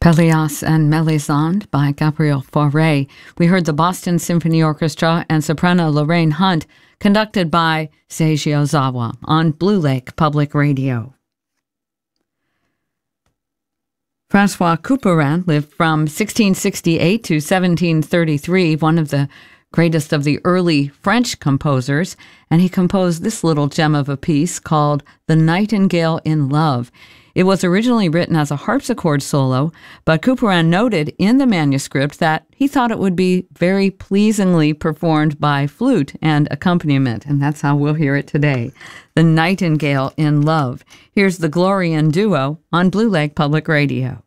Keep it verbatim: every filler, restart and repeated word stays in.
Pelléas and Mélisande by Gabriel Fauré. We heard the Boston Symphony Orchestra and soprano Lorraine Hunt, conducted by Seiji Ozawa on Blue Lake Public Radio. François Couperin lived from sixteen sixty-eight to seventeen thirty-three, one of the greatest of the early French composers, and he composed this little gem of a piece called The Nightingale in Love. It was originally written as a harpsichord solo, but Couperin noted in the manuscript that he thought it would be very pleasingly performed by flute and accompaniment, and that's how we'll hear it today. The Nightingale in Love. Here's the Glorian Duo on Blue Lake Public Radio.